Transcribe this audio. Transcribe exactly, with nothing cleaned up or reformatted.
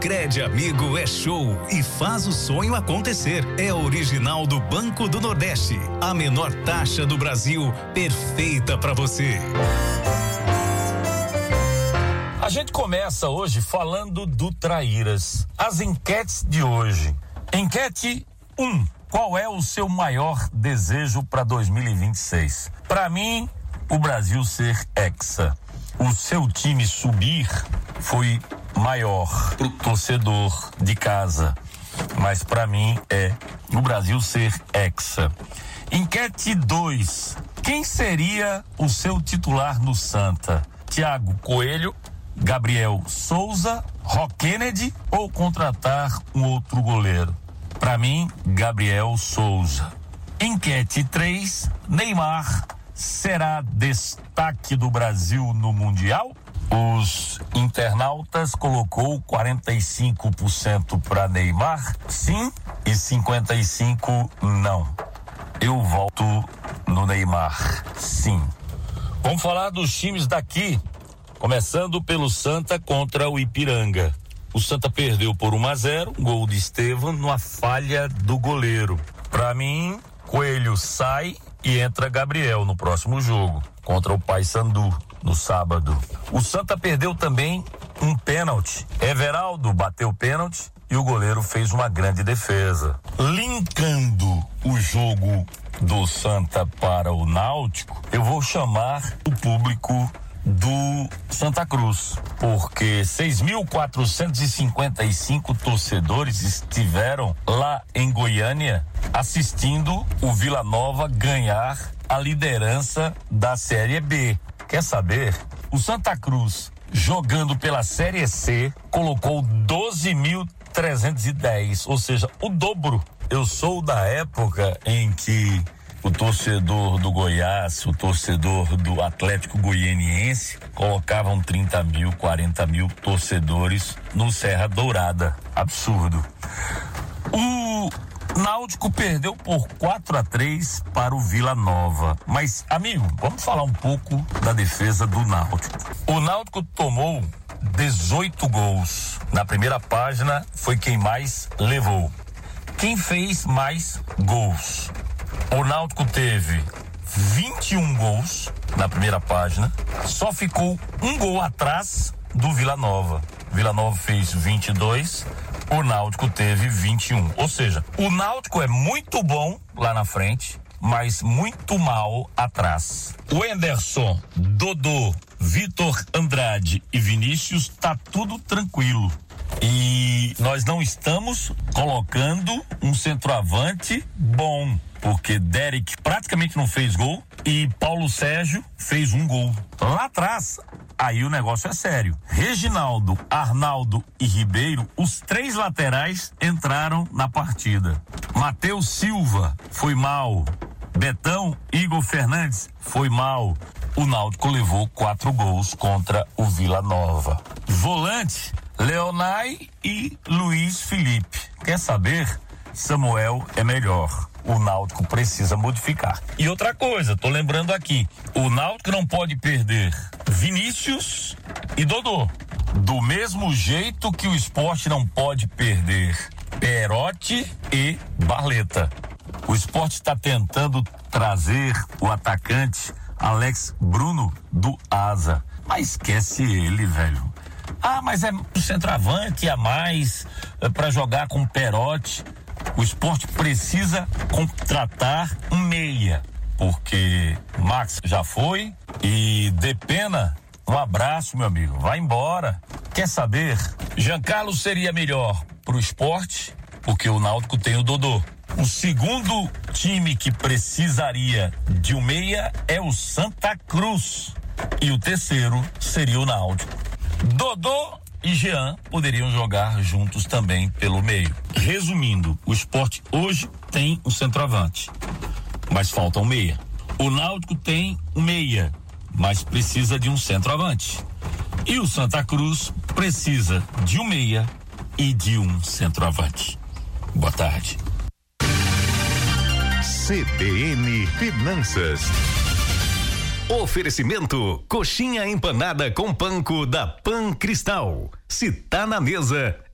Sicredi Amigo é show e faz o sonho acontecer. É original do Banco do Nordeste. A menor taxa do Brasil, perfeita para você. A gente começa hoje falando do Traíras. As enquetes de hoje. Enquete um. Qual é o seu maior desejo para dois mil e vinte e seis? Para mim, o Brasil ser hexa. O seu time subir foi maior pro torcedor de casa. Mas para mim é o Brasil ser hexa. Enquete dois. Quem seria o seu titular no Santa? Thiago Coelho, Gabriel Souza, Rock Kennedy ou contratar um outro goleiro? Para mim, Gabriel Souza. Enquete três. Neymar será destaque do Brasil no Mundial? Os internautas colocou quarenta e cinco por cento para Neymar, sim, e cinquenta e cinco por cento não. Eu volto no Neymar, sim. Vamos falar dos times daqui, começando pelo Santa contra o Ipiranga. O Santa perdeu por um a zero, gol de Estevam numa falha do goleiro. Para mim, Coelho sai e entra Gabriel no próximo jogo, contra o Paysandu, no sábado. O Santa perdeu também um pênalti. Everaldo bateu o pênalti e o goleiro fez uma grande defesa. Linkando o jogo do Santa para o Náutico, eu vou chamar o público do Santa Cruz, porque seis mil quatrocentos e cinquenta e cinco torcedores estiveram lá em Goiânia assistindo o Vila Nova ganhar a liderança da Série B. Quer saber? O Santa Cruz, jogando pela Série C, colocou doze mil trezentos e dez, ou seja, o dobro. Eu sou da época em que o torcedor do Goiás, o torcedor do Atlético Goianiense colocavam trinta mil, quarenta mil torcedores no Serra Dourada. Absurdo. O Náutico perdeu por quatro a três para o Vila Nova. Mas, amigo, vamos falar um pouco da defesa do Náutico. O Náutico tomou dezoito gols. Na primeira página foi quem mais levou. Quem fez mais gols? O Náutico teve vinte e um gols na primeira página, só ficou um gol atrás do Vila Nova. Vila Nova fez vinte e dois, o Náutico teve vinte e um. Ou seja, o Náutico é muito bom lá na frente, mas muito mal atrás. O Henderson, Dodô, Vitor Andrade e Vinícius, tá tudo tranquilo. E nós não estamos colocando um centroavante bom, porque Derek praticamente não fez gol e Paulo Sérgio fez um gol. Lá atrás, aí o negócio é sério. Reginaldo, Arnaldo e Ribeiro, os três laterais entraram na partida. Matheus Silva foi mal. Betão, Igor Fernandes foi mal. O Náutico levou quatro gols contra o Vila Nova. Volante, Leonai e Luiz Felipe. Quer saber? Samuel é melhor. O Náutico precisa modificar. E outra coisa, tô lembrando aqui, o Náutico não pode perder Vinícius e Dodô. Do mesmo jeito que o Sport não pode perder Perotti e Barleta. O Sport está tentando trazer o atacante Alex Bruno do Asa. Mas esquece ele, velho. Ah, mas é um centroavante a mais é, para jogar com Perotti. O Sport precisa contratar um meia, porque Max já foi e Depena, um abraço, meu amigo, vai embora. Quer saber? Giancarlo seria melhor pro Sport, porque o Náutico tem o Dodô. O segundo time que precisaria de um meia é o Santa Cruz. E o terceiro seria o Náutico. Dodô e Jean poderiam jogar juntos também pelo meio. Resumindo, o Sport hoje tem um centroavante, mas falta um meia. O Náutico tem um meia, mas precisa de um centroavante. E o Santa Cruz precisa de um meia e de um centroavante. Boa tarde. C B N Finanças. Oferecimento: coxinha empanada com panko da Pan Cristal. Se tá na mesa,